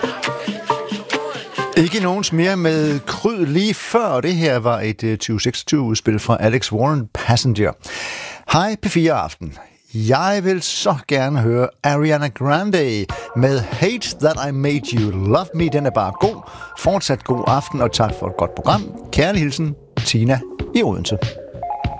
Ikke nogens mere med kryd lige før. Det her var et 2026-udspil fra Alex Warren, Passenger. Hej P4 Aften. Jeg vil så gerne høre Ariana Grande med Hate That I Made You Love Me. Den er bare god. Fortsat god aften, og tak for et godt program. Kærlig hilsen, Tina i Odense.